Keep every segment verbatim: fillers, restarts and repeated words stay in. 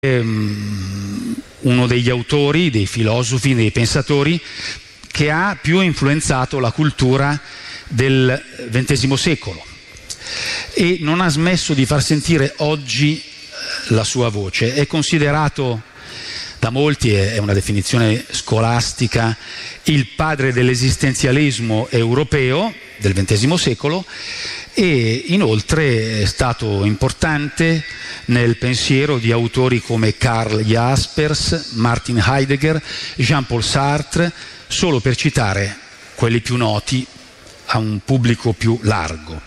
uno degli autori, dei filosofi, dei pensatori che ha più influenzato la cultura del ventesimo secolo e non ha smesso di far sentire oggi la sua voce. È considerato da molti, è una definizione scolastica, il padre dell'esistenzialismo europeo del ventesimo secolo e inoltre è stato importante nel pensiero di autori come Karl Jaspers, Martin Heidegger, Jean-Paul Sartre, solo per citare quelli più noti a un pubblico più largo.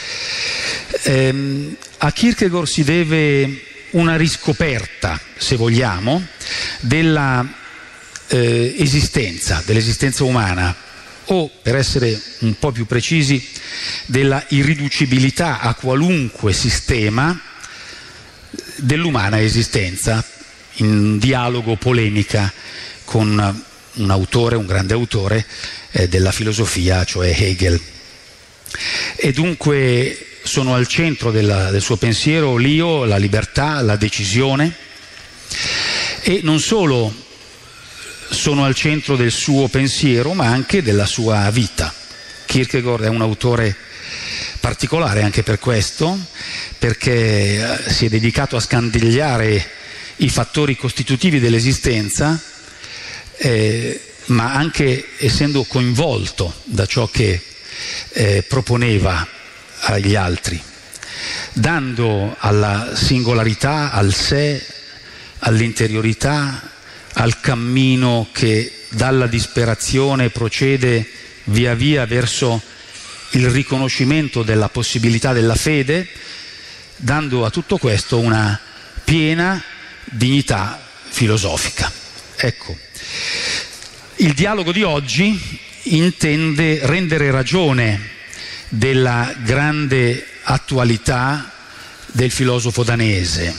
Ehm, a Kierkegaard si deve una riscoperta, se vogliamo, della eh, esistenza, dell'esistenza umana, o, per essere un po' più precisi, della irriducibilità a qualunque sistema dell'umana esistenza, in dialogo, polemica con un autore, un grande autore eh, della filosofia, cioè Hegel. E dunque sono al centro della, del suo pensiero l'io, la libertà, la decisione, e non solo sono al centro del suo pensiero, ma anche della sua vita. Kierkegaard è un autore particolare anche per questo, perché si è dedicato a scandagliare i fattori costitutivi dell'esistenza, eh, ma anche essendo coinvolto da ciò che eh, proponeva agli altri, dando alla singolarità, al sé, all'interiorità, al cammino che dalla disperazione procede via via verso il riconoscimento della possibilità della fede, dando a tutto questo una piena dignità filosofica. Ecco, il dialogo di oggi intende rendere ragione della grande attualità del filosofo danese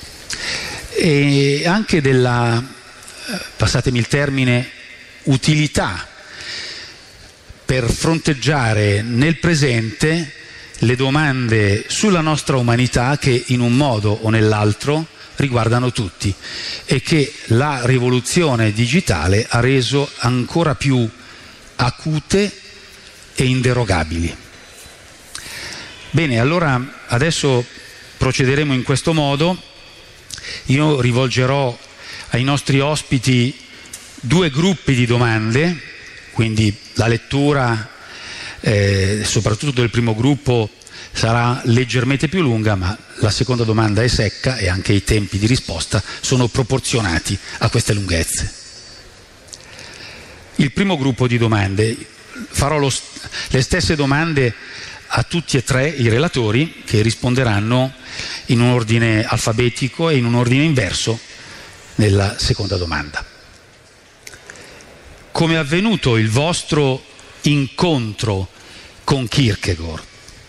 e anche della, passatemi il termine, utilità per fronteggiare nel presente le domande sulla nostra umanità che in un modo o nell'altro riguardano tutti e che la rivoluzione digitale ha reso ancora più acute e inderogabili. Bene, allora adesso procederemo in questo modo. Io rivolgerò ai nostri ospiti due gruppi di domande, quindi la lettura, eh, soprattutto del primo gruppo, sarà leggermente più lunga, ma la seconda domanda è secca e anche i tempi di risposta sono proporzionati a queste lunghezze. Il primo gruppo di domande, farò lo, le stesse domande a tutti e tre i relatori, che risponderanno in un ordine alfabetico e in un ordine inverso nella seconda domanda. Come è avvenuto il vostro incontro con Kierkegaard?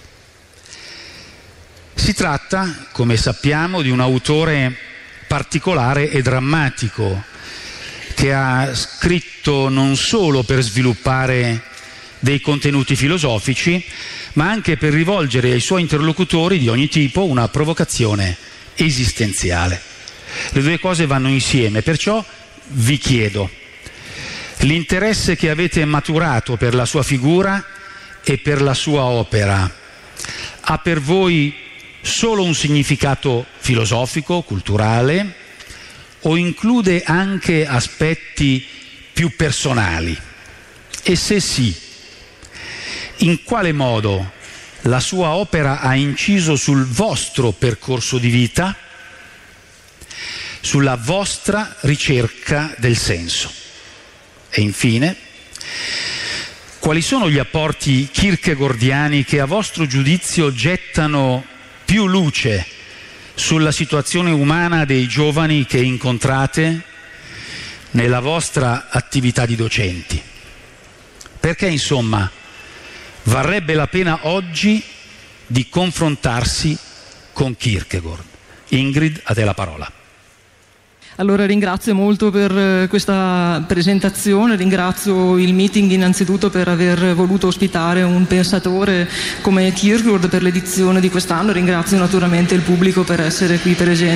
Si tratta, come sappiamo, di un autore particolare e drammatico che ha scritto non solo per sviluppare dei contenuti filosofici, ma anche per rivolgere ai suoi interlocutori di ogni tipo una provocazione esistenziale. Le due cose vanno insieme, perciò vi chiedo: l'interesse che avete maturato per la sua figura e per la sua opera ha per voi solo un significato filosofico, culturale, o include anche aspetti più personali? E se sì, in quale modo la sua opera ha inciso sul vostro percorso di vita, sulla vostra ricerca del senso? E infine, quali sono gli apporti kierkegaardiani che a vostro giudizio gettano più luce sulla situazione umana dei giovani che incontrate nella vostra attività di docenti? Perché, insomma, varrebbe la pena oggi di confrontarsi con Kierkegaard? Ingrid, a te la parola. Allora ringrazio molto per questa presentazione, ringrazio il meeting innanzitutto per aver voluto ospitare un pensatore come Kierkegaard per l'edizione di quest'anno, ringrazio naturalmente il pubblico per essere qui presente.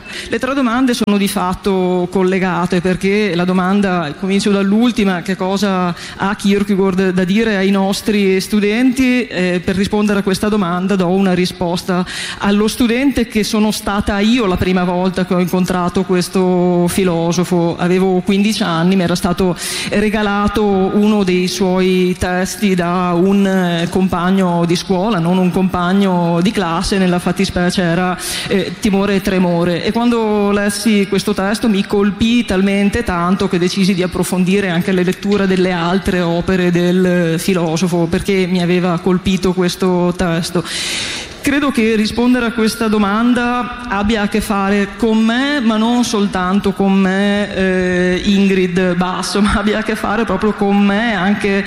Le tre domande sono di fatto collegate, perché la domanda, comincio dall'ultima, che cosa ha Kierkegaard da dire ai nostri studenti, eh, per rispondere a questa domanda do una risposta allo studente che sono stata io la prima volta che ho incontrato questo filosofo. Avevo quindici anni, mi era stato regalato uno dei suoi testi da un compagno di scuola, non un compagno di classe, nella fattispecie era eh, Timore e Tremore, e quando lessi questo testo mi colpì talmente tanto che decisi di approfondire anche la lettura delle altre opere del filosofo, perché mi aveva colpito questo testo. Credo che rispondere a questa domanda abbia a che fare con me, ma non soltanto con me, eh, Ingrid Basso, ma abbia a che fare proprio con me anche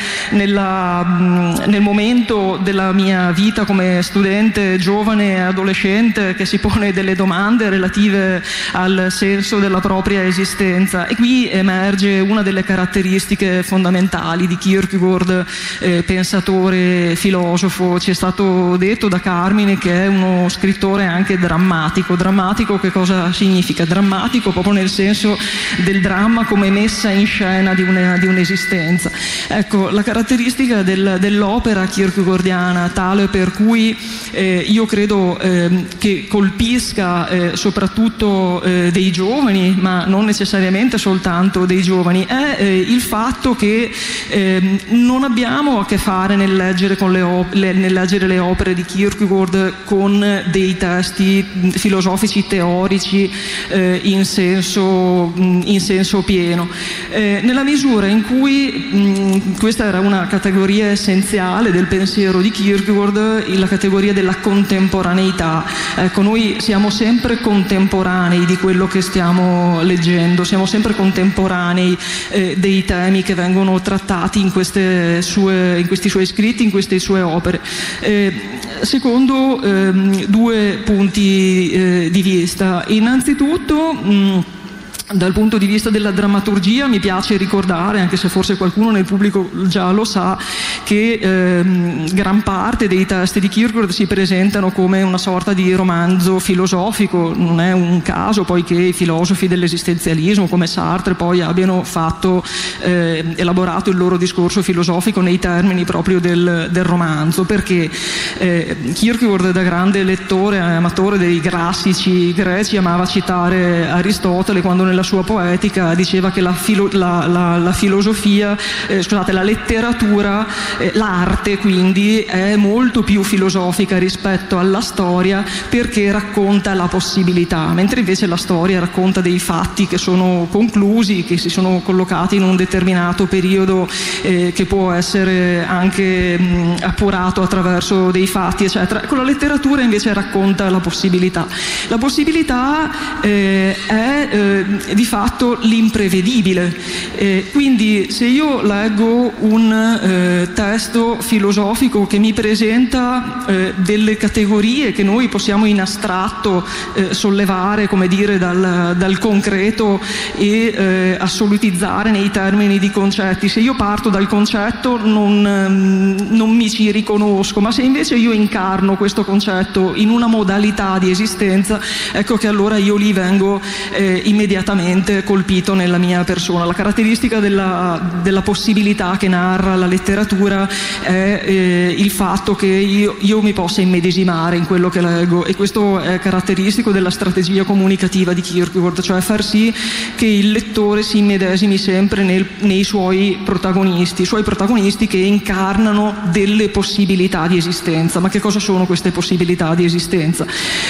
nella, nel momento della mia vita come studente, giovane e adolescente, che si pone delle domande relative al senso della propria esistenza. E qui emerge una delle caratteristiche fondamentali di Kierkegaard, eh, pensatore, filosofo. Ci è stato detto da Carmine che è uno scrittore anche drammatico. Drammatico che cosa significa? Drammatico proprio nel senso del dramma come messa in scena di, una, di un'esistenza. Ecco, la caratteristica del, dell'opera kierkegaardiana tale per cui eh, io credo eh, che colpisca eh, soprattutto eh, dei giovani, ma non necessariamente soltanto dei giovani, è eh, il fatto che eh, non abbiamo a che fare nel leggere, con le, op- le, nel leggere le opere di Kierkegaard con dei testi filosofici teorici eh, in, senso, in senso pieno, eh, nella misura in cui mh, questa era una categoria essenziale del pensiero di Kierkegaard, la categoria della contemporaneità. Ecco, noi siamo sempre contemporanei di quello che stiamo leggendo, siamo sempre contemporanei eh, dei temi che vengono trattati in, queste sue, in questi suoi scritti, in queste sue opere. Eh, secondo ehm, due punti eh, di vista. Innanzitutto mh, dal punto di vista della drammaturgia mi piace ricordare, anche se forse qualcuno nel pubblico già lo sa, che ehm, gran parte dei testi di Kierkegaard si presentano come una sorta di romanzo filosofico. Non è un caso poi che i filosofi dell'esistenzialismo come Sartre poi abbiano fatto, eh, elaborato il loro discorso filosofico nei termini proprio del, del romanzo, perché eh, Kierkegaard, da grande lettore, amatore dei classici greci, amava citare Aristotele quando nella sua poetica diceva che la, filo, la, la, la filosofia, eh, scusate, la letteratura, eh, l'arte quindi è molto più filosofica rispetto alla storia, perché racconta la possibilità, mentre invece la storia racconta dei fatti che sono conclusi, che si sono collocati in un determinato periodo, eh, che può essere anche mh, appurato attraverso dei fatti, eccetera. Con la letteratura invece racconta la possibilità. La possibilità eh, è eh, di fatto l'imprevedibile, eh, quindi se io leggo un eh, testo filosofico che mi presenta eh, delle categorie che noi possiamo in astratto eh, sollevare, come dire, dal, dal concreto e eh, assolutizzare nei termini di concetti, se io parto dal concetto non, non mi ci riconosco, ma se invece io incarno questo concetto in una modalità di esistenza, ecco che allora io lì vengo eh, immediatamente colpito nella mia persona. La caratteristica della, della possibilità che narra la letteratura è eh, il fatto che io, io mi possa immedesimare in quello che leggo, e questo è caratteristico della strategia comunicativa di Kierkegaard, cioè far sì che il lettore si immedesimi sempre nel, nei suoi protagonisti, suoi protagonisti che incarnano delle possibilità di esistenza. Ma che cosa sono queste possibilità di esistenza?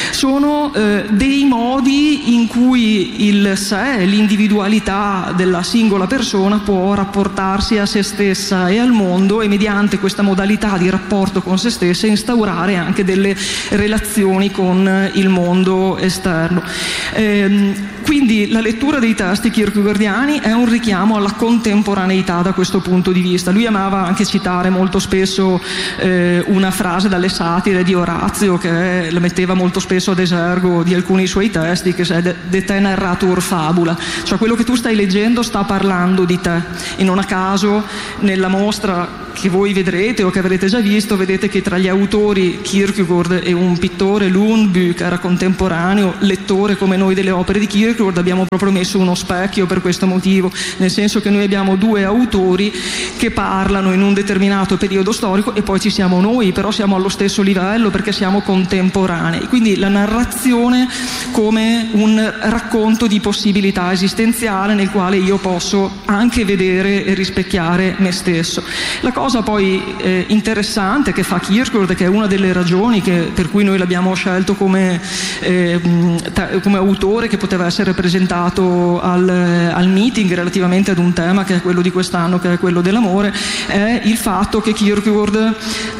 Sono eh, dei modi in cui il sé, l'individualità della singola persona può rapportarsi a se stessa e al mondo, e mediante questa modalità di rapporto con se stessa instaurare anche delle relazioni con il mondo esterno. Ehm, quindi la lettura dei testi kierkegaardiani è un richiamo alla contemporaneità da questo punto di vista. Lui amava anche citare molto spesso eh, una frase dalle satire di Orazio, che la metteva molto spesso ad esergo di alcuni suoi testi, che è de te narratur fabula, cioè quello che tu stai leggendo sta parlando di te. E non a caso nella mostra che voi vedrete o che avrete già visto, vedete che tra gli autori Kierkegaard e un pittore, Lundby, che era contemporaneo, lettore come noi delle opere di Kierkegaard, abbiamo proprio messo uno specchio per questo motivo, nel senso che noi abbiamo due autori che parlano in un determinato periodo storico e poi ci siamo noi, però siamo allo stesso livello perché siamo contemporanei. Quindi la narrazione come un racconto di possibilità esistenziale nel quale io posso anche vedere e rispecchiare me stesso. La cosa poi eh, interessante che fa Kierkegaard, che è una delle ragioni che, per cui noi l'abbiamo scelto come, eh, come autore che poteva essere presentato al, al meeting relativamente ad un tema che è quello di quest'anno, che è quello dell'amore, è il fatto che Kierkegaard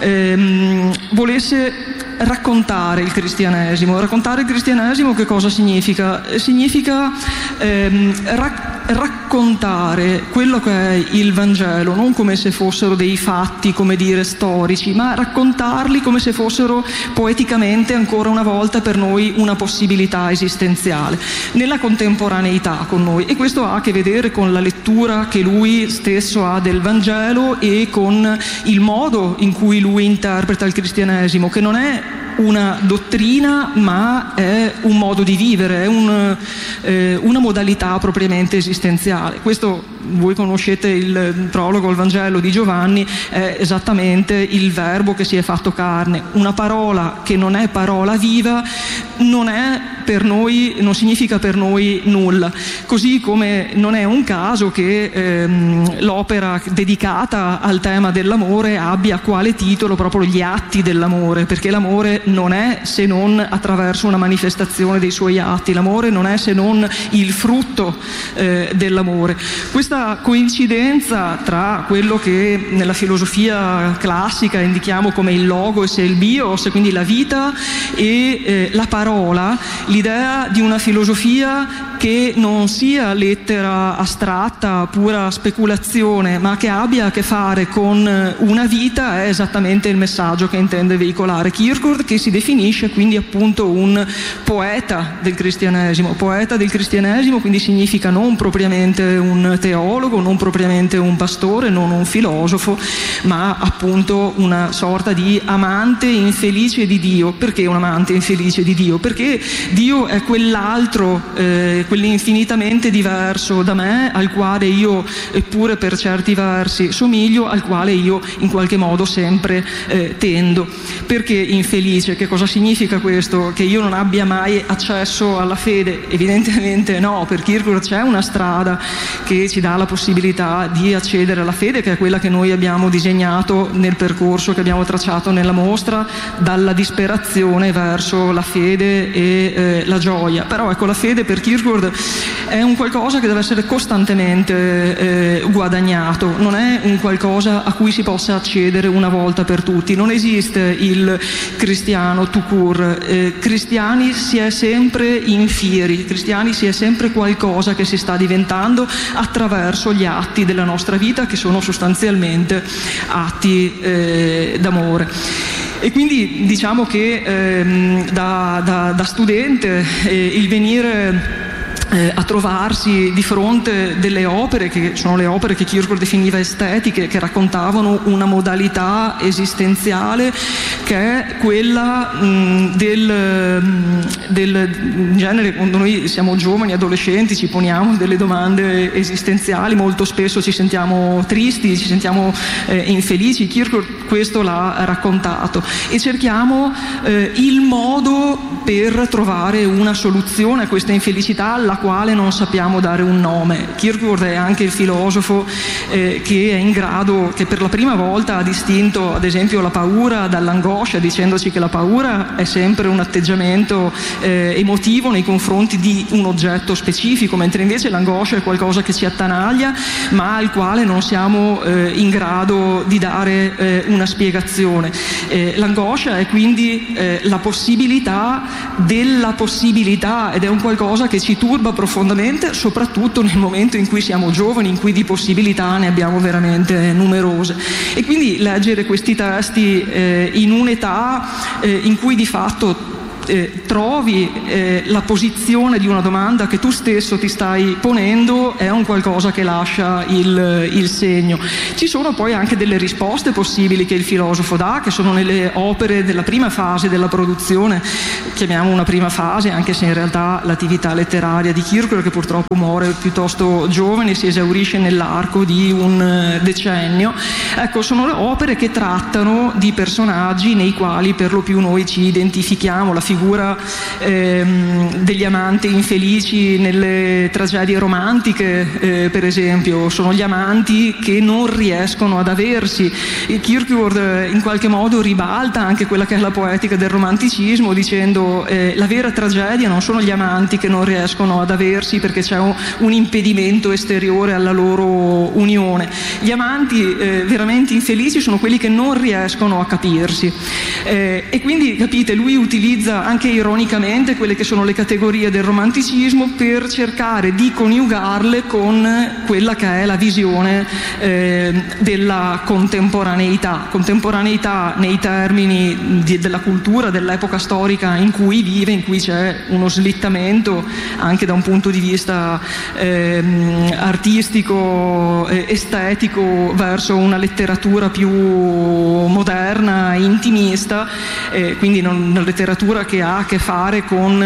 ehm, volesse raccontare il cristianesimo. Raccontare il cristianesimo che cosa significa? Significa ehm, rac raccontare quello che è il Vangelo, non come se fossero dei fatti, come dire, storici, ma raccontarli come se fossero poeticamente, ancora una volta, per noi una possibilità esistenziale, nella contemporaneità con noi. E questo ha a che vedere con la lettura che lui stesso ha del Vangelo e con il modo in cui lui interpreta il cristianesimo, che non è una dottrina ma è un modo di vivere, è un, eh, una modalità propriamente esistenziale. Questo, voi conoscete il prologo al Vangelo di Giovanni, è esattamente il verbo che si è fatto carne. Una parola che non è parola viva non è per noi, non significa per noi nulla, così come non è un caso che ehm, l'opera dedicata al tema dell'amore abbia quale titolo proprio gli atti dell'amore, perché l'amore non è se non attraverso una manifestazione dei suoi atti, l'amore non è se non il frutto eh, dell'amore. Questa coincidenza tra quello che nella filosofia classica indichiamo come il logos e il bios, quindi la vita e eh, la parola, l'idea di una filosofia che non sia lettera astratta, pura speculazione, ma che abbia a che fare con una vita, è esattamente il messaggio che intende veicolare Kierkegaard, che si definisce quindi appunto un poeta del cristianesimo. Poeta del cristianesimo quindi significa non propriamente un teologo, non propriamente un pastore, non un filosofo, ma appunto una sorta di amante infelice di Dio. Perché un amante infelice di Dio? Perché Dio è quell'altro, eh, quell'infinitamente diverso da me, al quale io, eppure per certi versi somiglio, al quale io in qualche modo sempre eh, tendo. Perché infelice? Che cosa significa questo? Che io non abbia mai accesso alla fede? Evidentemente no. Per Kierkegaard c'è una strada che ci dà la possibilità di accedere alla fede, che è quella che noi abbiamo disegnato nel percorso che abbiamo tracciato nella mostra, dalla disperazione verso la fede e eh, la gioia. Però ecco, la fede per Kierkegaard è un qualcosa che deve essere costantemente eh, guadagnato, non è un qualcosa a cui si possa accedere una volta per tutti. Non esiste il cristiano tout court, eh, cristiani si è sempre in fieri, cristiani si è sempre qualcosa che si sta diventando attraverso gli atti della nostra vita, che sono sostanzialmente atti eh, d'amore. E quindi diciamo che ehm, da, da, da studente eh, il venire Eh, a trovarsi di fronte delle opere che sono le opere che Kierkegaard definiva estetiche, che raccontavano una modalità esistenziale che è quella mh, del, del in genere, quando noi siamo giovani, adolescenti, ci poniamo delle domande esistenziali, molto spesso ci sentiamo tristi, ci sentiamo eh, infelici. Kierkegaard questo l'ha raccontato e cerchiamo eh, il modo per trovare una soluzione a questa infelicità alla quale non sappiamo dare un nome. Kierkegaard è anche il filosofo eh, che è in grado, che per la prima volta ha distinto ad esempio la paura dall'angoscia, dicendoci che la paura è sempre un atteggiamento eh, emotivo nei confronti di un oggetto specifico, mentre invece l'angoscia è qualcosa che ci attanaglia ma al quale non siamo eh, in grado di dare eh, una spiegazione. Eh, l'angoscia è quindi eh, la possibilità della possibilità, ed è un qualcosa che ci turba turba profondamente, soprattutto nel momento in cui siamo giovani, in cui di possibilità ne abbiamo veramente numerose. E quindi leggere questi testi eh, in un'età eh, in cui di fatto Eh, trovi eh, la posizione di una domanda che tu stesso ti stai ponendo è un qualcosa che lascia il, il segno. Ci sono poi anche delle risposte possibili che il filosofo dà, che sono nelle opere della prima fase della produzione, chiamiamo una prima fase, anche se in realtà l'attività letteraria di Kierkegaard, che purtroppo muore piuttosto giovane, si esaurisce nell'arco di un decennio. Ecco, sono le opere che trattano di personaggi nei quali per lo più noi ci identifichiamo, la figura ehm, degli amanti infelici nelle tragedie romantiche, eh, per esempio, sono gli amanti che non riescono ad aversi. E Kierkegaard in qualche modo ribalta anche quella che è la poetica del romanticismo, dicendo eh, la vera tragedia non sono gli amanti che non riescono ad aversi perché c'è un, un impedimento esteriore alla loro unione. Gli amanti eh, veramente infelici sono quelli che non riescono a capirsi, eh, e quindi capite, lui utilizza anche ironicamente quelle che sono le categorie del romanticismo per cercare di coniugarle con quella che è la visione eh, della contemporaneità, contemporaneità nei termini di, della cultura, dell'epoca storica in cui vive, in cui c'è uno slittamento anche da un punto di vista eh, artistico, eh, estetico, verso una letteratura più moderna, intimista, eh, quindi non, una letteratura che ha a che fare con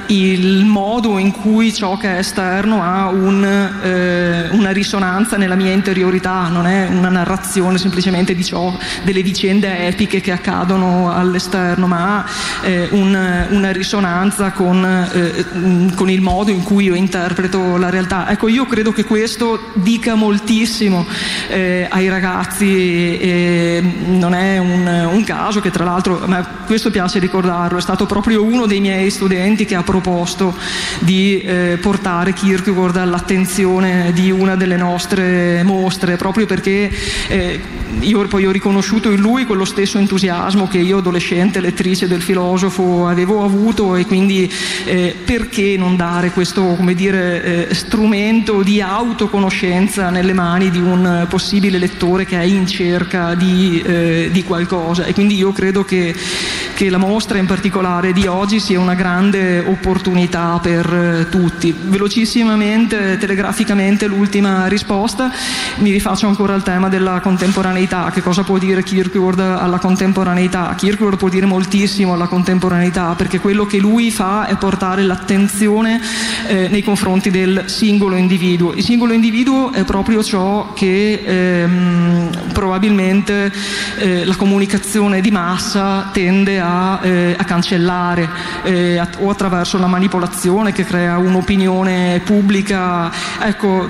il modo in cui ciò che è esterno ha un, eh, una risonanza nella mia interiorità, non è una narrazione semplicemente di ciò, delle vicende epiche che accadono all'esterno, ma ha eh, un, una risonanza con, eh, con il modo in cui io interpreto la realtà. Ecco, io credo che questo dica moltissimo eh, ai ragazzi, e non è un, un caso che, tra l'altro, a me questo piace ricordarlo, è stato proprio uno dei miei studenti che ha proposto di eh, portare Kierkegaard all'attenzione di una delle nostre mostre, proprio perché eh, io poi ho riconosciuto in lui quello stesso entusiasmo che io, adolescente lettrice del filosofo, avevo avuto, e quindi eh, perché non dare questo, come dire, eh, strumento di autoconoscenza nelle mani di un possibile lettore che è in cerca di, eh, di qualcosa. E quindi io credo che, che la mostra in particolare di oggi sia una grande opportunità per eh, tutti. Velocissimamente, telegraficamente, l'ultima risposta, mi rifaccio ancora al tema della contemporaneità. Che cosa può dire Kierkegaard alla contemporaneità? Kierkegaard può dire moltissimo alla contemporaneità, perché quello che lui fa è portare l'attenzione eh, nei confronti del singolo individuo. Il singolo individuo è proprio ciò che ehm, probabilmente eh, la comunicazione di massa tende a, eh, a cancellare, eh, a, o attraverso la manipolazione che crea un'opinione pubblica. Ecco,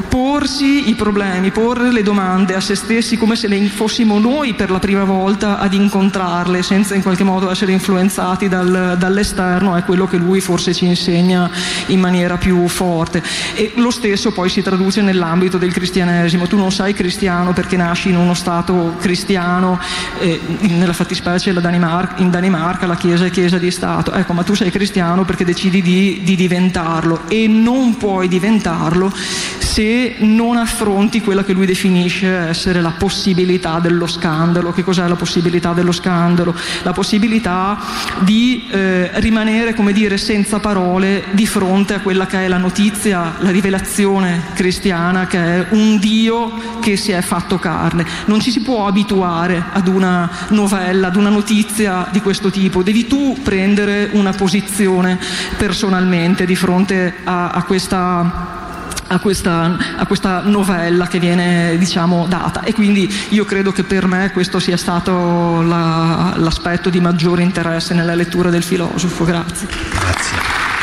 porsi i problemi, porre le domande a se stessi come se le fossimo noi per la prima volta ad incontrarle, senza in qualche modo essere influenzati dal, dall'esterno, è quello che lui forse ci insegna in maniera più forte. E lo stesso poi si traduce nell'ambito del cristianesimo. Tu non sei cristiano perché nasci in uno stato cristiano, eh, nella fattispecie la Danimarca, in Danimarca la Chiesa è Chiesa di Stato, ecco, ma tu sei cristiano perché decidi di, di diventarlo, e non puoi diventarlo se non affronti quella che lui definisce essere la possibilità dello scandalo. Che cos'è la possibilità dello scandalo? La possibilità di eh, rimanere, come dire, senza parole di fronte a quella che è la notizia, la rivelazione cristiana, che è un Dio che si è fatto carne. Non ci si può abituare ad una novella, ad una notizia di questo tipo. Devi tu prendere una posizione personalmente di fronte a, a questa A questa, a questa novella che viene, diciamo, data. E quindi io credo che per me questo sia stato la, l'aspetto di maggiore interesse nella lettura del filosofo. Grazie. Grazie.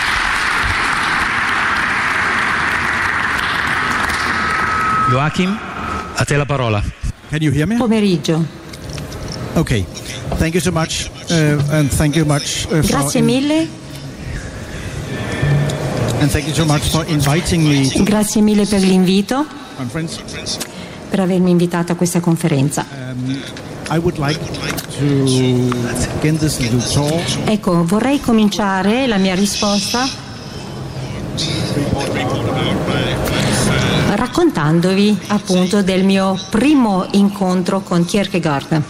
Joachim, a te la parola. Can you hear me? Pomeriggio. Okay. Thank you so much, uh, and thank you much uh, for Grazie mille. And thank you so much for inviting me to Grazie mille per l'invito, conference. per avermi invitato a questa conferenza. Um, I would like to begin this little talk Ecco, vorrei cominciare la mia risposta raccontandovi appunto del mio primo incontro con Kierkegaard.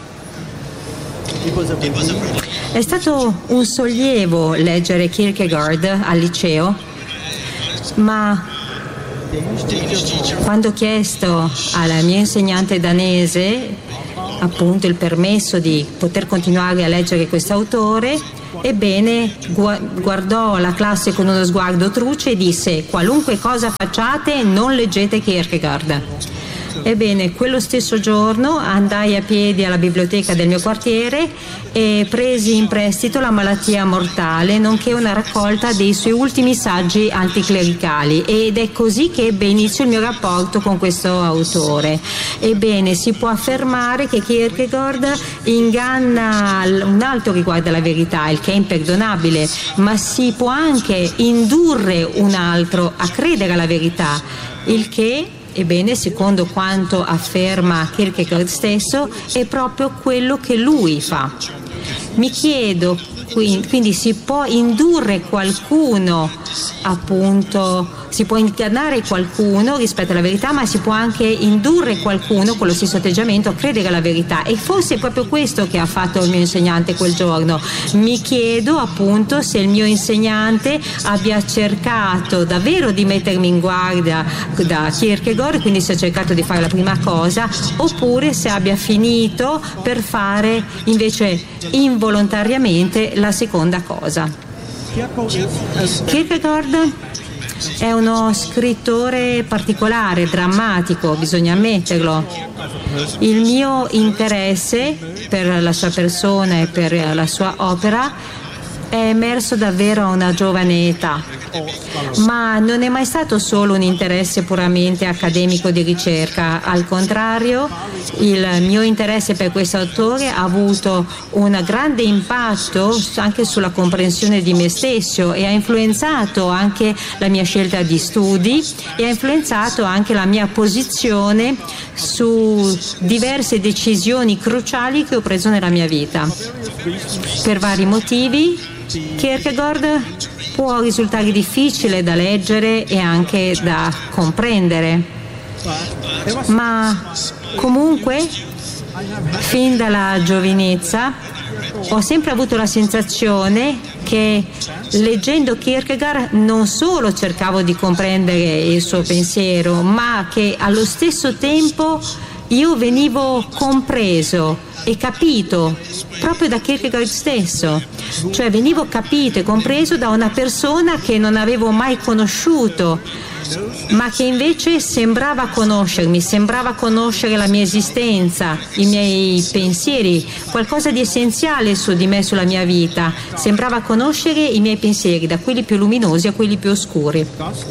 È stato un sollievo leggere Kierkegaard al liceo, ma quando ho chiesto alla mia insegnante danese appunto il permesso di poter continuare a leggere questo autore, ebbene guardò la classe con uno sguardo truce e disse: qualunque cosa facciate non leggete Kierkegaard. Ebbene, quello stesso giorno andai a piedi alla biblioteca del mio quartiere e presi in prestito La malattia mortale, nonché una raccolta dei suoi ultimi saggi anticlericali, ed è così che ebbe inizio il mio rapporto con questo autore. Ebbene, si può affermare che Kierkegaard inganna un altro riguardo alla verità, il che è imperdonabile, ma si può anche indurre un altro a credere alla verità, il che, ebbene, secondo quanto afferma Kierkegaard stesso, è proprio quello che lui fa. Mi chiedo, quindi si può indurre qualcuno, appunto, si può ingannare qualcuno rispetto alla verità, ma si può anche indurre qualcuno con lo stesso atteggiamento a credere alla verità, e forse è proprio questo che ha fatto il mio insegnante quel giorno. Mi chiedo appunto se il mio insegnante abbia cercato davvero di mettermi in guardia da Kierkegaard, quindi se ha cercato di fare la prima cosa, oppure se abbia finito per fare invece involontariamente la seconda cosa. Kierkegaard è uno scrittore particolare, drammatico, bisogna ammetterlo. Il mio interesse per la sua persona e per la sua opera è emerso davvero a una giovane età, ma non è mai stato solo un interesse puramente accademico di ricerca. Al contrario, il mio interesse per questo autore ha avuto un grande impatto anche sulla comprensione di me stesso, e ha influenzato anche la mia scelta di studi, e ha influenzato anche la mia posizione su diverse decisioni cruciali che ho preso nella mia vita. Per vari motivi Kierkegaard può risultare difficile da leggere e anche da comprendere, ma comunque fin dalla giovinezza ho sempre avuto la sensazione che leggendo Kierkegaard non solo cercavo di comprendere il suo pensiero, ma che allo stesso tempo io venivo compreso e capito proprio da Kierkegaard stesso, cioè venivo capito e compreso da una persona che non avevo mai conosciuto, ma che invece sembrava conoscermi, sembrava conoscere la mia esistenza, i miei pensieri, qualcosa di essenziale su di me, sulla mia vita. Sembrava conoscere i miei pensieri, da quelli più luminosi a quelli più oscuri.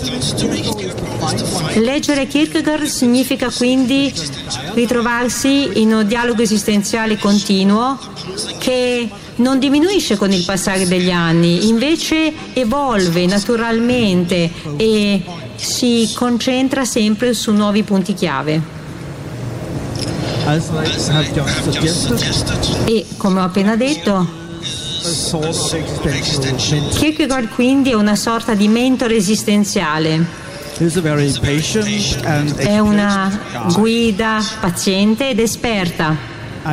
Leggere Kierkegaard significa quindi ritrovarsi in un dialogo esistenziale continuo che non diminuisce con il passare degli anni, invece evolve naturalmente e si concentra sempre su nuovi punti chiave. E come ho appena detto, Kierkegaard quindi è una sorta di mentore esistenziale. È una guida paziente ed esperta.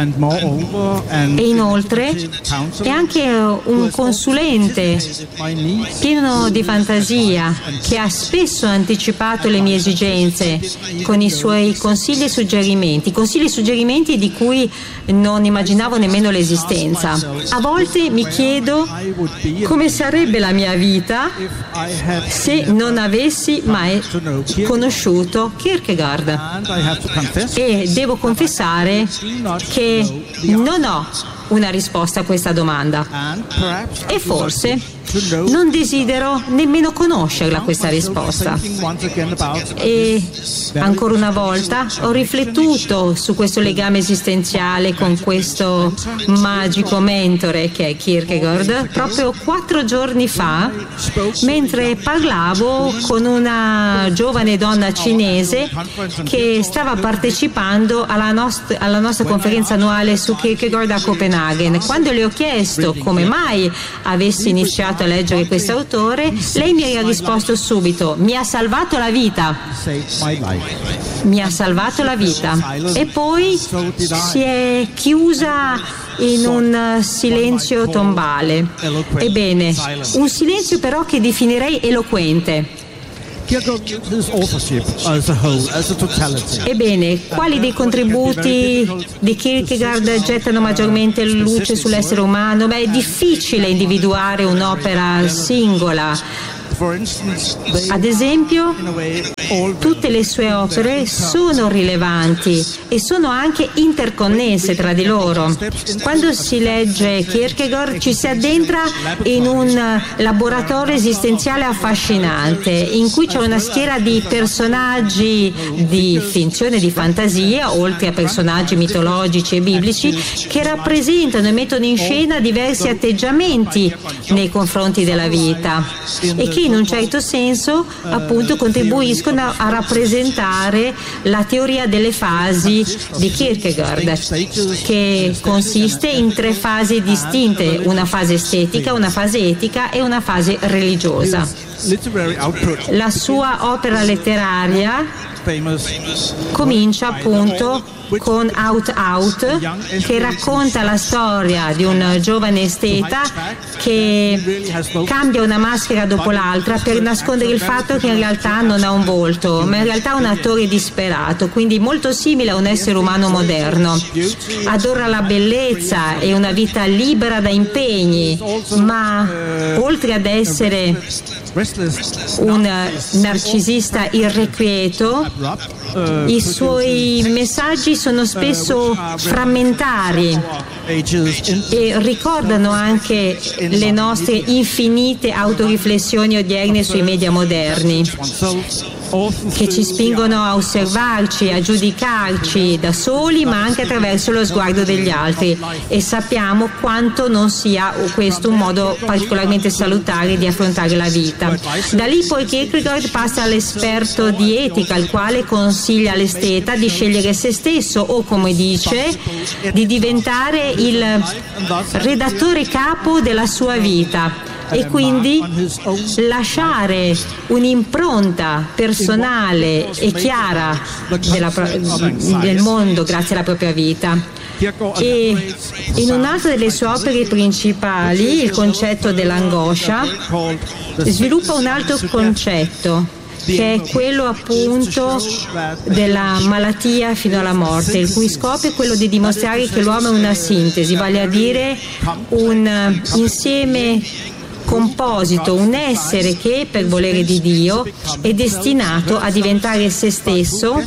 E inoltre è anche un consulente pieno di fantasia che ha spesso anticipato le mie esigenze con i suoi consigli e suggerimenti, consigli e suggerimenti di cui non immaginavo nemmeno l'esistenza. A volte mi chiedo come sarebbe la mia vita se non avessi mai conosciuto Kierkegaard, e devo confessare che non ho una risposta a questa domanda, e forse non desidero nemmeno conoscerla questa risposta. E ancora una volta ho riflettuto su questo legame esistenziale con questo magico mentore che è Kierkegaard proprio quattro giorni fa, mentre parlavo con una giovane donna cinese che stava partecipando alla, nost- alla nostra conferenza annuale su Kierkegaard a Copenaghen. Copenaghen. Quando le ho chiesto come mai avessi iniziato a leggere questo autore, lei mi ha risposto subito: mi ha salvato la vita. Mi ha salvato la vita. E poi si è chiusa in un silenzio tombale. Ebbene, un silenzio però che definirei eloquente. Ebbene, quali dei contributi di Kierkegaard gettano maggiormente luce sull'essere umano? Beh, è difficile individuare un'opera singola. Ad esempio, tutte le sue opere sono rilevanti e sono anche interconnesse tra di loro. Quando si legge Kierkegaard ci si addentra in un laboratorio esistenziale affascinante, in cui c'è una schiera di personaggi di finzione, di fantasia, oltre a personaggi mitologici e biblici, che rappresentano e mettono in scena diversi atteggiamenti nei confronti della vita e che in un certo senso appunto contribuiscono a rappresentare la teoria delle fasi di Kierkegaard, che consiste in tre fasi distinte: una fase estetica, una fase etica e una fase religiosa. La sua opera letteraria comincia appunto con Out Out, che racconta la storia di un giovane esteta che cambia una maschera dopo l'altra per nascondere il fatto che in realtà non ha un volto, ma in realtà è un attore disperato, quindi molto simile a un essere umano moderno. Adora la bellezza e una vita libera da impegni, ma oltre ad essere un narcisista irrequieto, i suoi messaggi sono spesso frammentari e ricordano anche le nostre infinite autoriflessioni odierne sui media moderni, che ci spingono a osservarci, a giudicarci da soli, ma anche attraverso lo sguardo degli altri, e sappiamo quanto non sia questo un modo particolarmente salutare di affrontare la vita. Da lì poi Kierkegaard passa all'esperto di etica, il quale consiglia all'esteta di scegliere se stesso, o come dice, di diventare il redattore capo della sua vita, e quindi lasciare un'impronta personale e chiara della, del mondo grazie alla propria vita. E in un'altra delle sue opere principali, il concetto dell'angoscia, sviluppa un altro concetto, che è quello appunto della malattia fino alla morte, il cui scopo è quello di dimostrare che l'uomo è una sintesi, vale a dire un insieme composito, un essere che, per volere di Dio, è destinato a diventare se stesso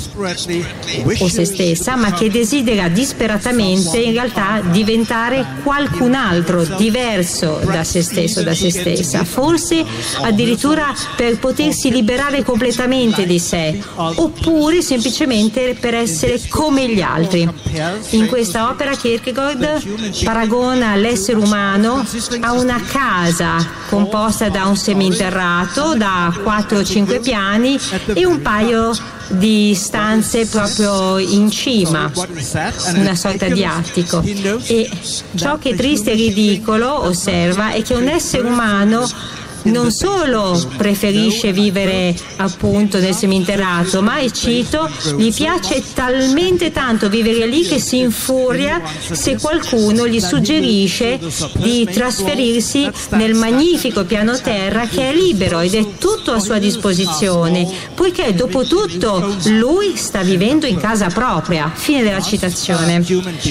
o se stessa, ma che desidera disperatamente in realtà diventare qualcun altro diverso da se stesso, da se stessa, forse addirittura per potersi liberare completamente di sé, oppure semplicemente per essere come gli altri. In questa opera Kierkegaard paragona l'essere umano a una casa composta da un seminterrato da quattro o cinque piani e un paio di stanze proprio in cima, una sorta di attico. E ciò che è triste e ridicolo, osserva, è che un essere umano non solo preferisce vivere appunto nel seminterrato, ma, e cito, gli piace talmente tanto vivere lì che si infuria se qualcuno gli suggerisce di trasferirsi nel magnifico piano terra che è libero ed è tutto a sua disposizione, poiché dopo tutto lui sta vivendo in casa propria. Fine della citazione.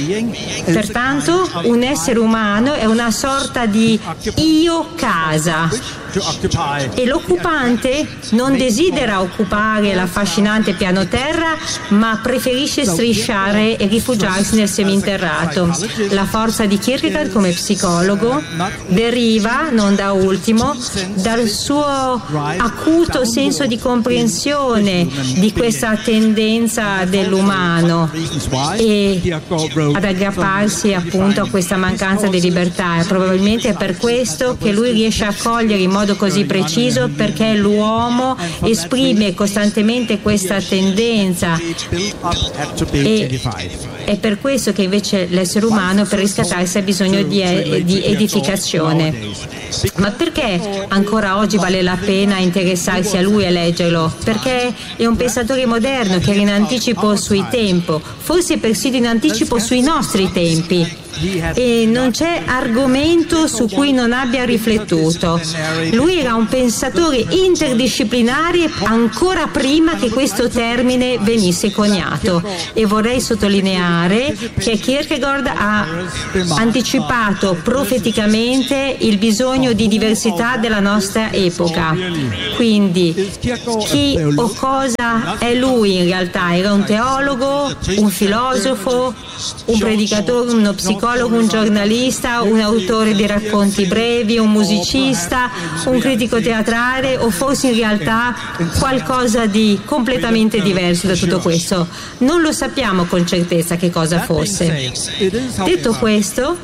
Pertanto un essere umano è una sorta di io casa, e l'occupante non desidera occupare l'affascinante piano terra, ma preferisce strisciare e rifugiarsi nel seminterrato. La forza di Kierkegaard come psicologo deriva, non da ultimo, dal suo acuto senso di comprensione di questa tendenza dell'umano e ad aggrapparsi appunto a questa mancanza di libertà. E probabilmente è per questo che lui riesce a cogliere in modo modo così preciso, perché l'uomo esprime costantemente questa tendenza e è per questo che invece l'essere umano per riscattarsi ha bisogno di, di edificazione. Ma perché ancora oggi vale la pena interessarsi a lui e leggerlo? Perché è un pensatore moderno che era in anticipo sui tempi, forse persino in anticipo sui nostri tempi. E non c'è argomento su cui non abbia riflettuto. Lui era un pensatore interdisciplinare ancora prima che questo termine venisse coniato, e vorrei sottolineare che Kierkegaard ha anticipato profeticamente il bisogno di diversità della nostra epoca. Quindi chi o cosa è lui in realtà? Era un teologo, un filosofo, un predicatore, uno psicologo, un giornalista, un autore di racconti brevi, un musicista, un critico teatrale, o forse in realtà qualcosa di completamente diverso da tutto questo? Non lo sappiamo con certezza che cosa fosse. Detto questo,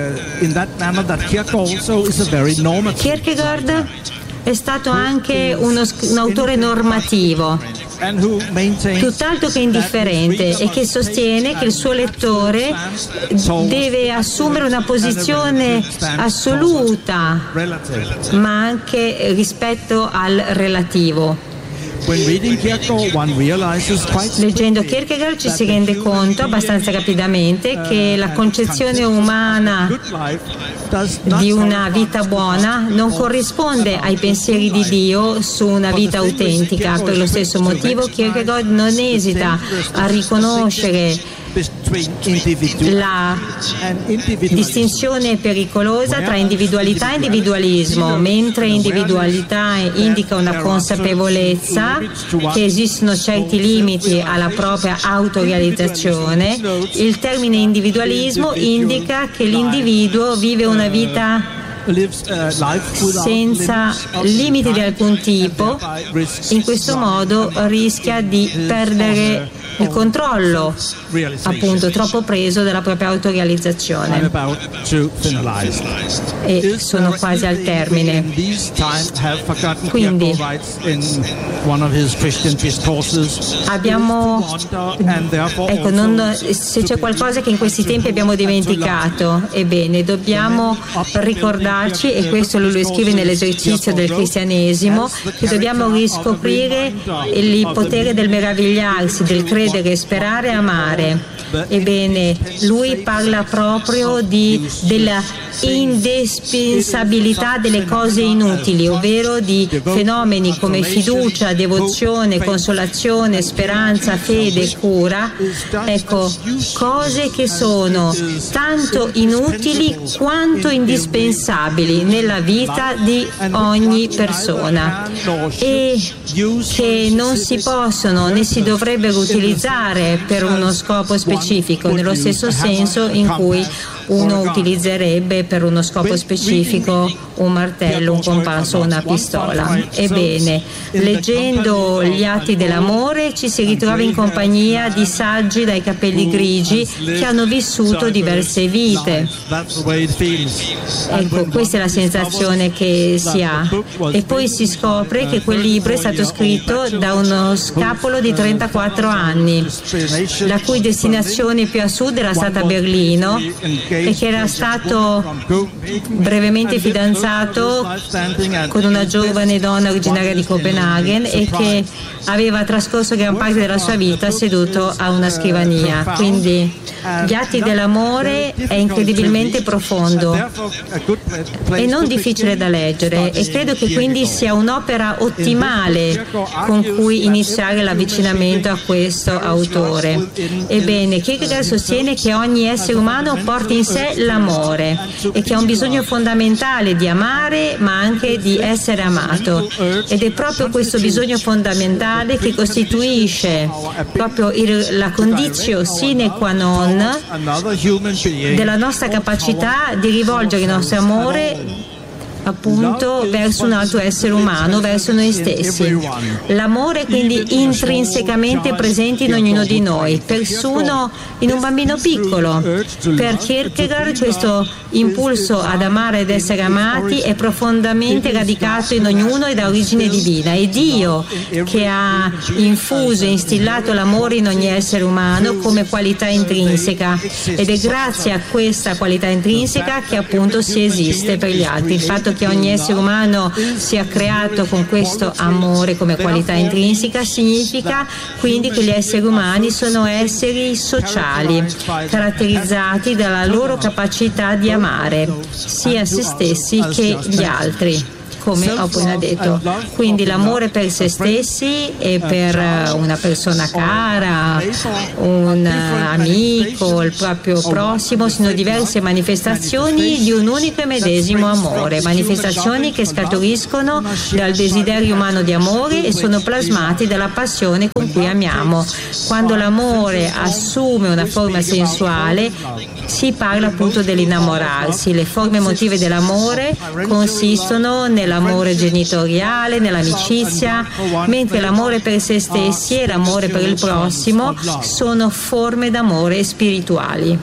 Kierkegaard è stato anche uno, un autore normativo, tutt'altro che indifferente, e che sostiene che il suo lettore deve assumere una posizione assoluta, ma anche rispetto al relativo. Leggendo Kierkegaard ci si rende conto abbastanza rapidamente che la concezione umana di una vita buona non corrisponde ai pensieri di Dio su una vita autentica. Per lo stesso motivo Kierkegaard non esita a riconoscere la distinzione pericolosa tra individualità e individualismo. Mentre individualità indica una consapevolezza che esistono certi limiti alla propria autorealizzazione, il termine individualismo indica che l'individuo vive una vita senza limiti di alcun tipo. In questo modo rischia di perdere il controllo, appunto troppo preso dalla propria autorealizzazione. E sono quasi al termine. Quindi abbiamo, ecco, non, se c'è qualcosa che in questi tempi abbiamo dimenticato, ebbene dobbiamo ricordarci, e questo lo scrive nell'esercizio del cristianesimo, che dobbiamo riscoprire il potere del meravigliarsi, del credere, sperare e amare. Ebbene, lui parla proprio di, della indispensabilità delle cose inutili, ovvero di fenomeni come fiducia, devozione, consolazione, speranza, fede, cura. Ecco, cose che sono tanto inutili quanto indispensabili nella vita di ogni persona, e che non si possono né si dovrebbero utilizzare per uno scopo specifico, nello stesso senso in cui uno utilizzerebbe per uno scopo specifico un martello, un compasso, una pistola. Ebbene, leggendo gli Atti dell'amore ci si ritrova in compagnia di saggi dai capelli grigi che hanno vissuto diverse vite. Ecco, questa è la sensazione che si ha, e poi si scopre che quel libro è stato scritto da uno scapolo di trentaquattro anni, la cui destinazione più a sud era stata Berlino, e che era stato brevemente fidanzato con una giovane donna originaria di Copenaghen, e che aveva trascorso gran parte della sua vita seduto a una scrivania. Quindi gli Atti dell'amore è incredibilmente profondo e non difficile da leggere, e credo che quindi sia un'opera ottimale con cui iniziare l'avvicinamento a questo autore. Ebbene, Kierkegaard sostiene che ogni essere umano porta in sé l'amore e che ha un bisogno fondamentale di amare, ma anche di essere amato, ed è proprio questo bisogno fondamentale che costituisce proprio il, la conditio sine qua non della nostra capacità di rivolgere il nostro amore appunto verso un altro essere umano, verso noi stessi. L'amore è quindi intrinsecamente presente in ognuno di noi, persino in un bambino piccolo. Per Kierkegaard questo impulso ad amare ed essere amati è profondamente radicato in ognuno e da origine divina. È Dio che ha infuso e instillato l'amore in ogni essere umano come qualità intrinseca, ed è grazie a questa qualità intrinseca che appunto si esiste per gli altri. Il fatto che ogni essere umano sia creato con questo amore come qualità intrinseca significa quindi che gli esseri umani sono esseri sociali, caratterizzati dalla loro capacità di amare sia se stessi che gli altri, come ho appena detto. Quindi l'amore per se stessi e per una persona cara, un amico, il proprio prossimo sono diverse manifestazioni di un unico e medesimo amore, manifestazioni che scaturiscono dal desiderio umano di amore e sono plasmati dalla passione con cui amiamo. Quando l'amore assume una forma sensuale si parla appunto dell'innamorarsi. Le forme emotive dell'amore consistono nell'amore genitoriale, nell'amicizia, mentre l'amore per se stessi e l'amore per il prossimo sono forme d'amore spirituali.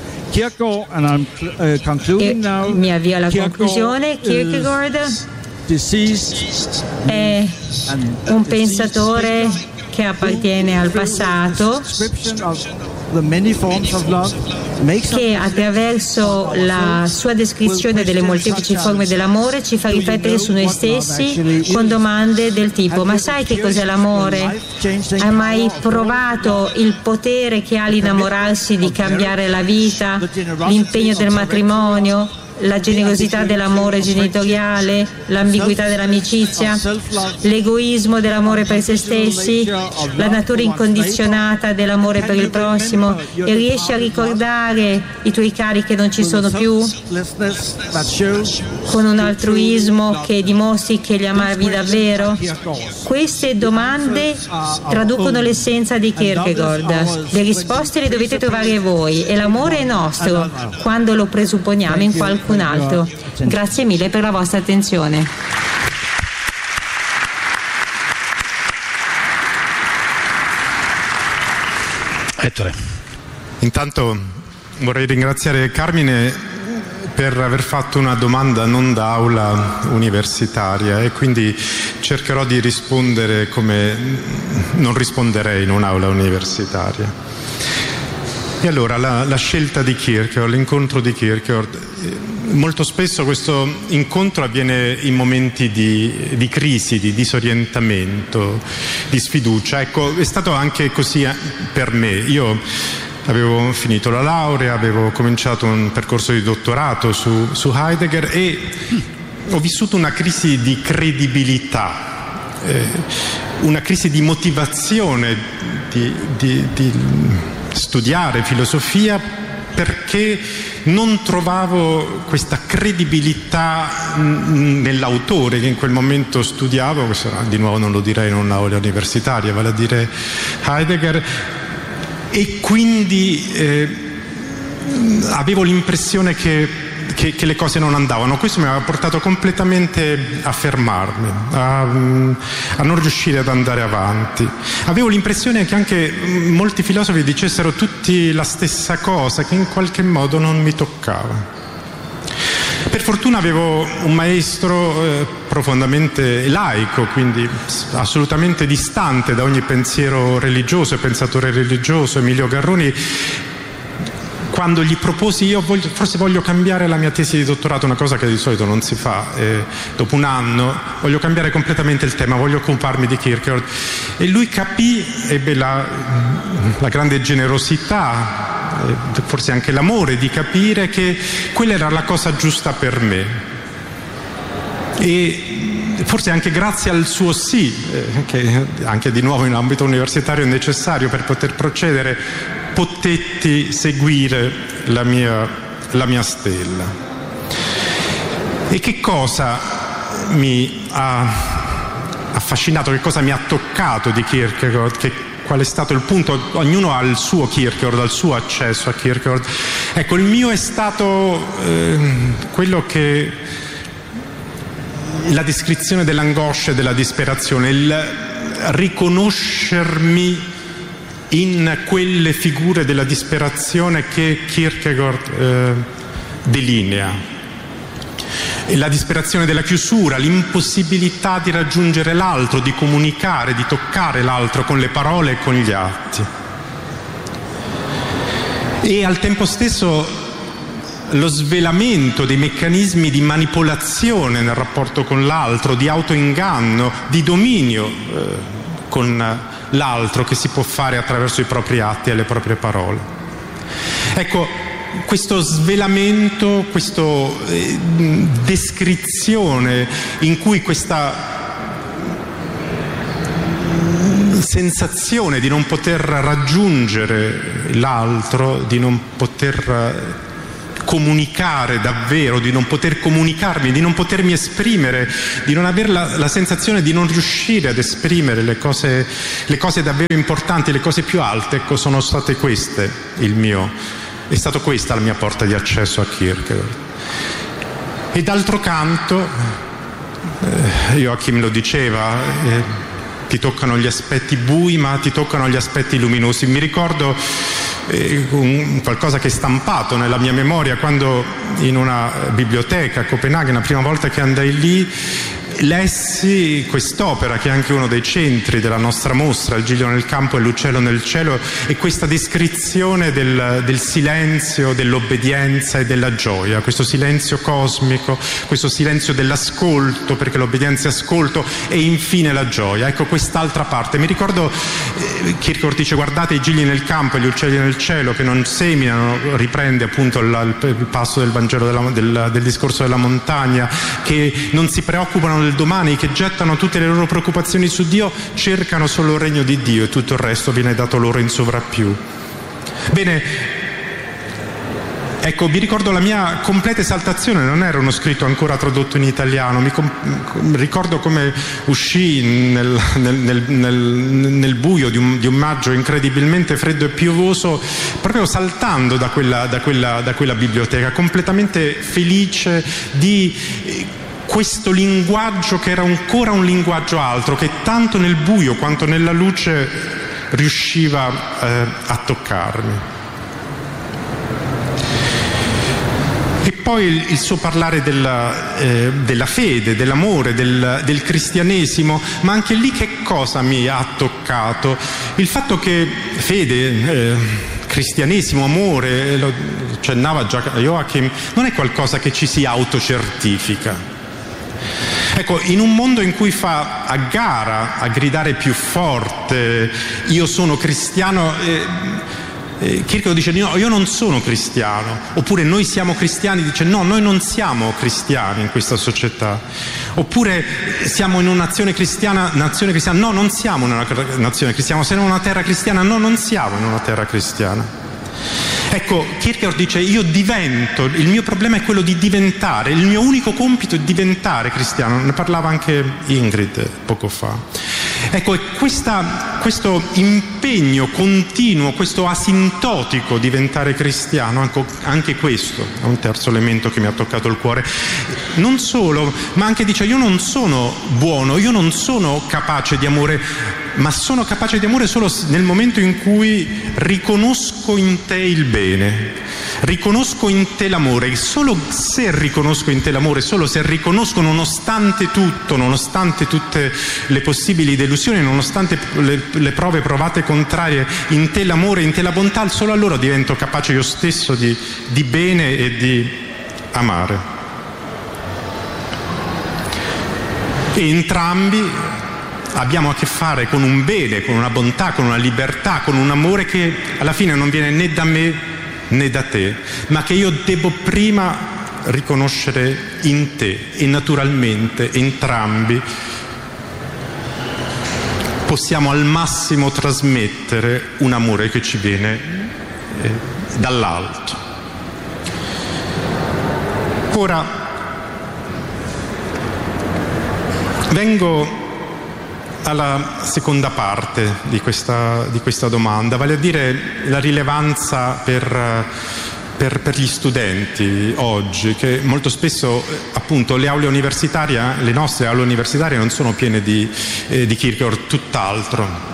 E mi avvio alla conclusione. Kierkegaard è un pensatore che appartiene al passato, che attraverso la sua descrizione delle molteplici forme dell'amore ci fa riflettere su noi stessi con domande del tipo: ma sai che cos'è l'amore? Hai mai provato il potere che ha l'innamorarsi di cambiare la vita, l'impegno del matrimonio, la generosità dell'amore genitoriale, l'ambiguità dell'amicizia, l'egoismo dell'amore per se stessi, la natura incondizionata dell'amore per il prossimo, e riesci a ricordare i tuoi cari che non ci sono più, con un altruismo che dimostri che li amavi davvero? Queste domande traducono l'essenza di Kierkegaard. Le risposte le dovete trovare voi, e l'amore è nostro quando lo presupponiamo in qualcun altro. Grazie mille per la vostra attenzione. Ettore. Intanto vorrei ringraziare Carmine per aver fatto una domanda non da aula universitaria, e quindi cercherò di rispondere come non risponderei in un'aula universitaria. E allora la, la scelta di Kierkegaard, l'incontro di Kierkegaard, molto spesso questo incontro avviene in momenti di, di crisi, di disorientamento, di sfiducia. Ecco, è stato anche così per me. Io avevo finito la laurea, avevo cominciato un percorso di dottorato su, su Heidegger, e ho vissuto una crisi di credibilità, eh, una crisi di motivazione di, di, di studiare filosofia, perché non trovavo questa credibilità nell'autore che in quel momento studiavo. Questo di nuovo non lo direi in un'aula universitaria, vale a dire Heidegger, e quindi eh, avevo l'impressione che, che, che le cose non andavano. Questo mi aveva portato completamente a fermarmi, a, a non riuscire ad andare avanti. Avevo l'impressione che anche molti filosofi dicessero tutti la stessa cosa, che in qualche modo non mi toccava. Per fortuna avevo un maestro eh, profondamente laico, quindi assolutamente distante da ogni pensiero religioso e pensatore religioso, Emilio Garroni. Quando gli proposi, io voglio, forse voglio cambiare la mia tesi di dottorato, una cosa che di solito non si fa, eh, dopo un anno voglio cambiare completamente il tema, voglio occuparmi di Kierkegaard. E lui capì, ebbe la, la grande generosità, forse anche l'amore di capire che quella era la cosa giusta per me, e forse anche grazie al suo sì, eh, che anche di nuovo in ambito universitario è necessario per poter procedere, potetti seguire la mia, la mia stella. E che cosa mi ha affascinato, che cosa mi ha toccato di Kierkegaard, che qual è stato il punto? Ognuno ha il suo Kierkegaard, ha il suo accesso a Kierkegaard. Ecco, il mio è stato eh, quello che la descrizione dell'angoscia e della disperazione, il riconoscermi in quelle figure della disperazione che Kierkegaard eh, delinea. La disperazione della chiusura, l'impossibilità di raggiungere l'altro, di comunicare, di toccare l'altro con le parole e con gli atti. E al tempo stesso lo svelamento dei meccanismi di manipolazione nel rapporto con l'altro, di autoinganno, di dominio eh, con l'altro che si può fare attraverso i propri atti e le proprie parole. Ecco, questo svelamento, questa eh, descrizione in cui questa sensazione di non poter raggiungere l'altro, di non poter comunicare davvero, di non poter comunicarmi, di non potermi esprimere, di non avere la, la sensazione di non riuscire ad esprimere le cose, le cose davvero importanti, le cose più alte, ecco, sono state queste il mio, è stata questa la mia porta di accesso a Kierkegaard. E d'altro canto, eh, Joachim lo diceva, eh, ti toccano gli aspetti bui ma ti toccano gli aspetti luminosi. Mi ricordo eh, un, qualcosa che è stampato nella mia memoria quando in una biblioteca a Copenaghen, la prima volta che andai lì, lessi quest'opera che è anche uno dei centri della nostra mostra, Il Giglio nel campo e l'uccello nel cielo, e questa descrizione del, del silenzio, dell'obbedienza e della gioia, questo silenzio cosmico, questo silenzio dell'ascolto, perché l'obbedienza è ascolto, e infine la gioia. Ecco quest'altra parte. Mi ricordo eh, Kierkegaard dice: guardate i gigli nel campo e gli uccelli nel cielo che non seminano, riprende appunto il, il passo del Vangelo della, del, del discorso della montagna, che non si preoccupano del domani, che gettano tutte le loro preoccupazioni su Dio, cercano solo il regno di Dio e tutto il resto viene dato loro in sovrappiù. Bene, ecco, mi ricordo la mia completa esaltazione, non era uno scritto ancora tradotto in italiano, mi com- ricordo come uscì nel, nel, nel, nel, nel buio di un, di un maggio incredibilmente freddo e piovoso, proprio saltando da quella, da quella, da quella biblioteca, completamente felice di questo linguaggio che era ancora un linguaggio altro, che tanto nel buio quanto nella luce riusciva eh, a toccarmi. E poi il, il suo parlare della, eh, della fede, dell'amore, del, del cristianesimo, ma anche lì che cosa mi ha toccato? Il fatto che fede, eh, cristianesimo, amore, lo accennava già Joachim, non è qualcosa che ci si autocertifica. Ecco, in un mondo in cui fa a gara a gridare più forte io sono cristiano, eh, eh, Kierkegaard dice no, io non sono cristiano, oppure noi siamo cristiani, dice no, noi non siamo cristiani in questa società, oppure siamo in un'azione cristiana, nazione cristiana, no, non siamo in una nazione cristiana, siamo in una terra cristiana, no, non siamo in una terra cristiana. Ecco, Kierkegaard dice io divento, il mio problema è quello di diventare, il mio unico compito è diventare cristiano, ne parlava anche Ingrid poco fa. Ecco, e questa, questo impegno continuo, questo asintotico diventare cristiano, anche, anche questo è un terzo elemento che mi ha toccato il cuore. Non solo, ma anche dice io non sono buono, io non sono capace di amore, ma sono capace di amore solo nel momento in cui riconosco in te il bene, riconosco in te l'amore, e solo se riconosco in te l'amore, solo se riconosco nonostante tutto, nonostante tutte le possibili delusioni, nonostante le, le prove provate contrarie, in te l'amore, in te la bontà, solo allora divento capace io stesso di, di bene e di amare. E entrambi abbiamo a che fare con un bene, con una bontà, con una libertà, con un amore che alla fine non viene né da me né da te, ma che io devo prima riconoscere in te, e naturalmente entrambi possiamo al massimo trasmettere un amore che ci viene eh, dall'alto. Ora vengo alla seconda parte di questa, di questa domanda, vale a dire la rilevanza per per, per gli studenti oggi, che molto spesso appunto le aule universitarie, le nostre aule universitarie non sono piene di, eh, di Kierkegaard, tutt'altro.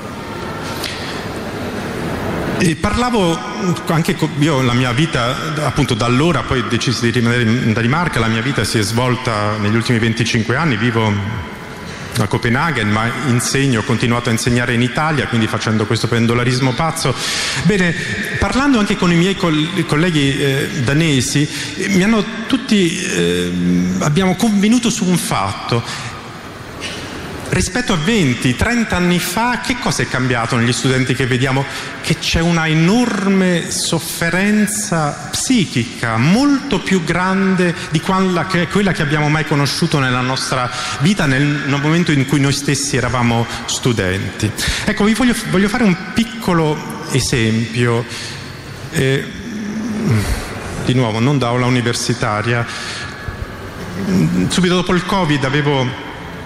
E parlavo anche con, io la mia vita, appunto da allora poi ho deciso di rimanere in Danimarca, la mia vita si è svolta negli ultimi venticinque anni, vivo a Copenaghen, ma insegno, ho continuato a insegnare in Italia, quindi facendo questo pendolarismo pazzo. Bene, parlando anche con i miei colleghi eh, danesi, mi hanno tutti, eh, abbiamo convenuto su un fatto. Rispetto a venti trenta anni fa, che cosa è cambiato negli studenti che vediamo? Che c'è una enorme sofferenza psichica, molto più grande di quella che, quella che abbiamo mai conosciuto nella nostra vita, nel, nel momento in cui noi stessi eravamo studenti. Ecco, vi voglio, voglio fare un piccolo esempio, eh, di nuovo, non da aula universitaria. Subito dopo il Covid avevo...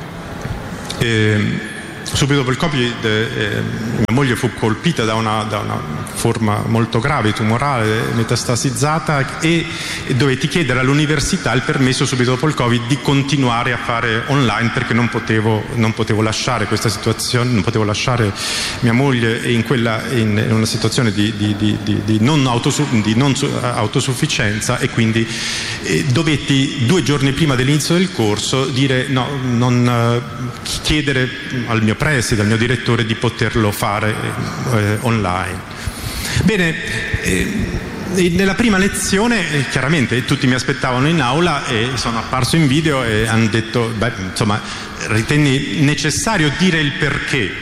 E subito dopo il Covid eh, mia moglie fu colpita da una, da una forma molto grave, tumorale, metastasizzata, e, e dovetti chiedere all'università il permesso subito dopo il Covid di continuare a fare online, perché non potevo, non potevo lasciare questa situazione, non potevo lasciare mia moglie in, quella, in, in una situazione di, di, di, di, di, non, autosu, di non autosufficienza, e quindi eh, dovetti due giorni prima dell'inizio del corso dire no, non eh, chiedere al mio preside, al mio direttore, di poterlo fare eh, online. Bene, eh, nella prima lezione eh, chiaramente tutti mi aspettavano in aula e sono apparso in video e hanno detto, beh, insomma, ritenni necessario dire il perché.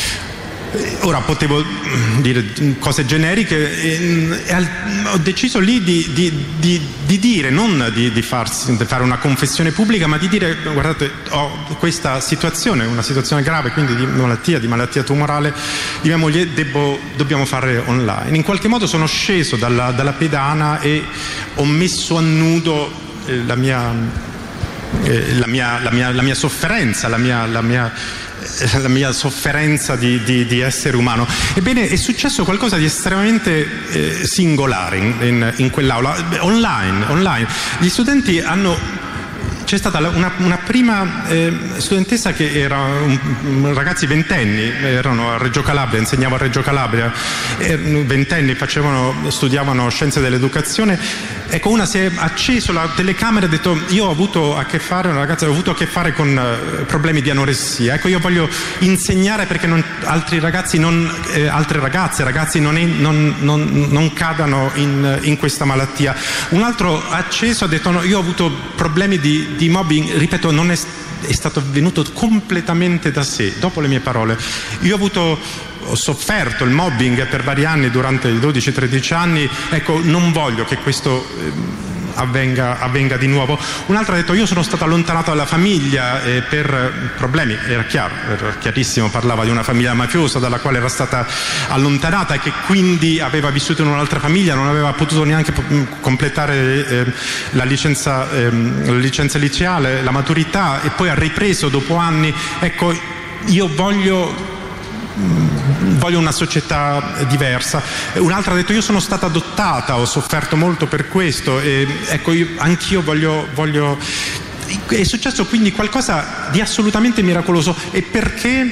Ora potevo dire cose generiche, e, e ho deciso lì di, di, di, di dire, non di, di, farsi, di fare una confessione pubblica, ma di dire: guardate, ho questa situazione, una situazione grave, quindi di malattia, di malattia tumorale di mia moglie, devo, dobbiamo fare online. In qualche modo sono sceso dalla, dalla pedana e ho messo a nudo eh, la, mia, eh, la, mia, la, mia, la mia sofferenza, la mia... La mia la mia sofferenza di, di, di essere umano. Ebbene, è successo qualcosa di estremamente eh, singolare in, in, in quell'aula, online, online. Gli studenti hanno... C'è stata una, una prima eh, studentessa che era un, un, ragazzi ventenni, erano a Reggio Calabria, insegnavo a Reggio Calabria, eh, ventenni, facevano, studiavano scienze dell'educazione. Ecco, una si è acceso la telecamera e ha detto: io ho avuto a che fare, una ragazza, ho avuto a che fare con uh, problemi di anoressia. Ecco, io voglio insegnare perché non, altri ragazzi, non, eh, altre ragazze, ragazzi non, è, non, non, non cadano in, in questa malattia. Un altro acceso ha detto: no, io ho avuto problemi di di mobbing, ripeto, non è, è stato venuto completamente da sé, dopo le mie parole. Io ho avuto, ho sofferto il mobbing per vari anni, durante i dodici tredici anni, ecco, non voglio che questo eh, avvenga, avvenga di nuovo. Un altro ha detto: io sono stato allontanato dalla famiglia eh, per problemi, era chiaro, era chiarissimo, parlava di una famiglia mafiosa dalla quale era stata allontanata e che quindi aveva vissuto in un'altra famiglia, non aveva potuto neanche completare eh, la licenza, eh, la licenza liceale, la maturità, e poi ha ripreso dopo anni. Ecco, io voglio voglio una società diversa. Un'altra ha detto: io sono stata adottata, ho sofferto molto per questo, e ecco, io, anch'io voglio, voglio... È successo quindi qualcosa di assolutamente miracoloso. E perché?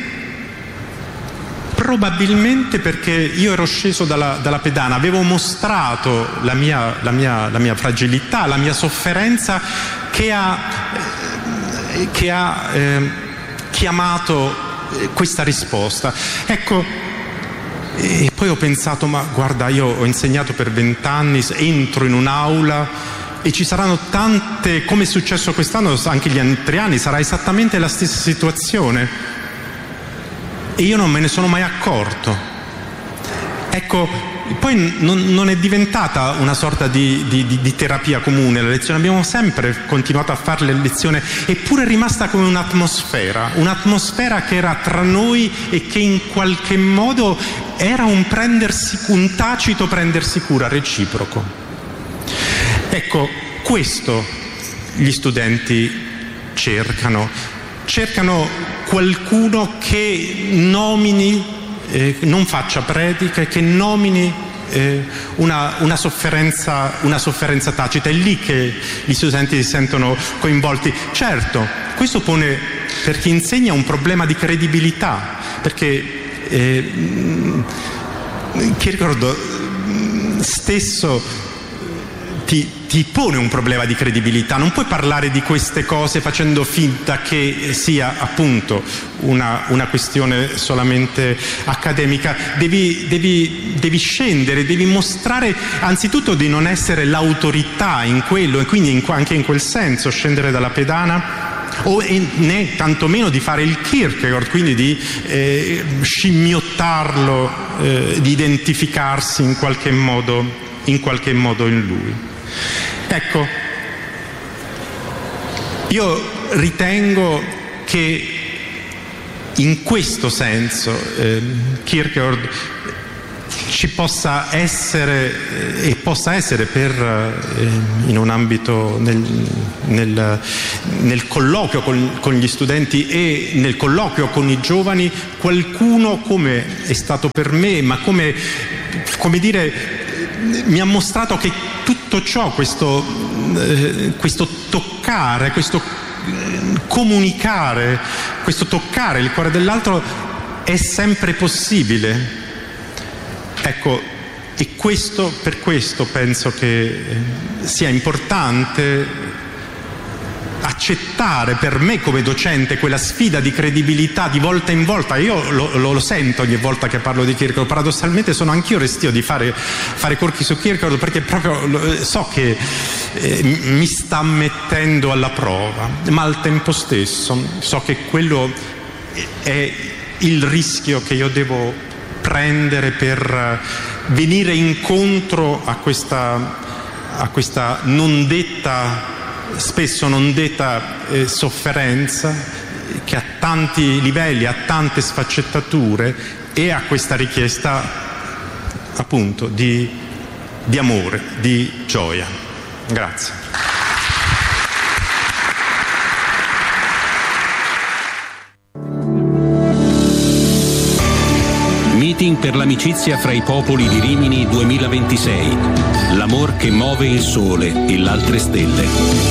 Probabilmente perché io ero sceso dalla, dalla pedana, avevo mostrato la mia, la mia, la mia fragilità, la mia sofferenza, che ha, che ha eh, chiamato questa risposta. Ecco, e poi ho pensato: ma guarda, io ho insegnato per vent'anni, entro in un'aula e ci saranno tante, come è successo quest'anno, anche gli altri anni sarà esattamente la stessa situazione, e io non me ne sono mai accorto. Ecco, poi non, non è diventata una sorta di, di, di, di terapia comune la lezione, abbiamo sempre continuato a fare le lezioni, eppure è rimasta come un'atmosfera, un'atmosfera che era tra noi e che in qualche modo era un prendersi, un tacito prendersi cura reciproco. Ecco, questo gli studenti cercano, cercano qualcuno che nomini, Eh, non faccia prediche, che nomini eh, una, una, sofferenza, una sofferenza tacita. È lì che gli studenti si sentono coinvolti. Certo, questo pone per chi insegna un problema di credibilità, perché eh, Kierkegaard stesso ti, ti pone un problema di credibilità. Non puoi parlare di queste cose facendo finta che sia appunto una, una questione solamente accademica. Devi, devi, devi scendere, devi mostrare anzitutto di non essere l'autorità in quello, e quindi in, anche in quel senso scendere dalla pedana, o né tantomeno di fare il Kierkegaard, quindi di eh, scimmiottarlo, eh, di identificarsi in qualche modo, in qualche modo in lui. Ecco, io ritengo che in questo senso eh, Kierkegaard ci possa essere eh, e possa essere per eh, in un ambito nel, nel, nel colloquio con, con gli studenti e nel colloquio con i giovani qualcuno, come è stato per me, ma come, come dire, mi ha mostrato che tutto ciò, questo, eh, questo toccare, questo eh, comunicare, questo toccare il cuore dell'altro è sempre possibile. Ecco, e questo, per questo penso che sia importante accettare per me come docente quella sfida di credibilità di volta in volta. Io lo, lo, lo sento ogni volta che parlo di Kierkegaard, paradossalmente sono anch'io restio di fare, fare corchi su Kierkegaard, perché proprio so che eh, mi sta mettendo alla prova, ma al tempo stesso so che quello è il rischio che io devo prendere per venire incontro a questa, a questa non detta, spesso non detta eh, sofferenza che ha tanti livelli, ha tante sfaccettature, e a questa richiesta appunto di, di amore, di gioia. Grazie. Meeting per l'amicizia fra i popoli di Rimini duemilaventisei. L'amor che muove il sole e l'altre stelle.